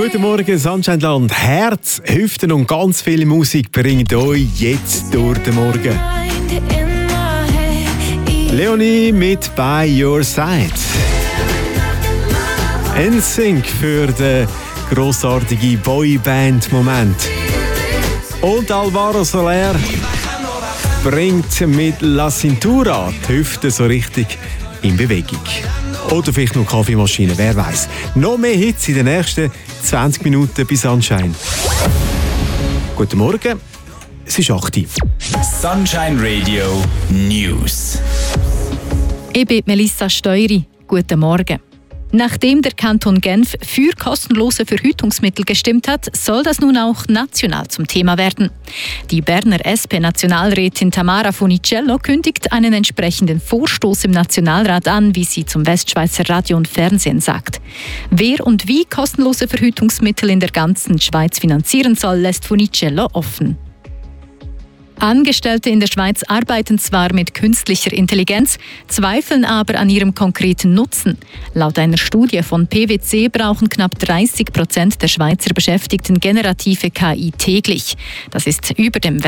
Guten Morgen, Sunshineland. Herz, Hüften und ganz viel Musik bringen euch jetzt durch den Morgen. Leonie mit By Your Side. NSYNC für den grossartigen Boyband-Moment. Und Alvaro Soler bringt mit La Cintura die Hüfte so richtig in Bewegung. Oder vielleicht noch Kaffeemaschine, wer weiß. Noch mehr Hits in den nächsten 20 Minuten bis Sunshine. Guten Morgen, es ist 8 Uhr. Sunshine Radio News. Ich bin Melissa Steury. Guten Morgen. Nachdem der Kanton Genf für kostenlose Verhütungsmittel gestimmt hat, soll das nun auch national zum Thema werden. Die Berner SP-Nationalrätin Tamara Funicello kündigt einen entsprechenden Vorstoß im Nationalrat an, wie sie zum Westschweizer Radio und Fernsehen sagt. Wer und wie kostenlose Verhütungsmittel in der ganzen Schweiz finanzieren soll, lässt Funicello offen. Angestellte in der Schweiz arbeiten zwar mit künstlicher Intelligenz, zweifeln aber an ihrem konkreten Nutzen. Laut einer Studie von PwC brauchen knapp 30% der Schweizer Beschäftigten generative KI täglich. Das ist über dem